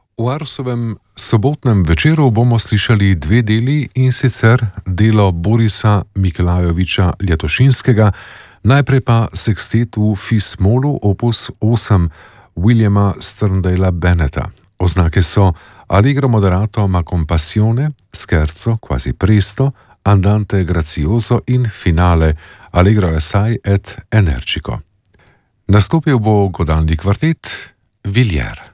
V Arsovem sobotnem večeru bomo slišali dve deli, in sicer delo Borisa Mikolajoviča Ljatošinskega, najprej pa sekstet v Fis-molu opus 8 Williama Sterndala Benneta. Oznake so Allegro moderato ma compassione, Scherzo quasi presto, Andante grazioso in finale Allegro assai et energico. Nastopil bo godalni kvartet Villiers.